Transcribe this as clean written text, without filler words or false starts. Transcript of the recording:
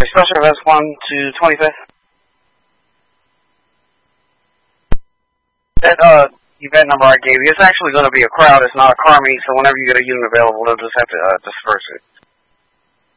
Special Events 1 to 25th. That event number I gave you, it's actually going to be a crowd. It's not a car meet, so whenever you get a unit available, they'll just have to disperse it.